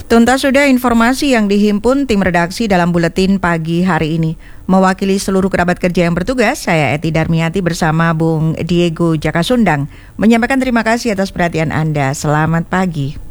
Tuntas sudah informasi yang dihimpun tim redaksi dalam buletin pagi hari ini. Mewakili seluruh kerabat kerja yang bertugas, saya Eti Darmiati bersama Bung Diego Jakasundang menyampaikan terima kasih atas perhatian Anda. Selamat pagi.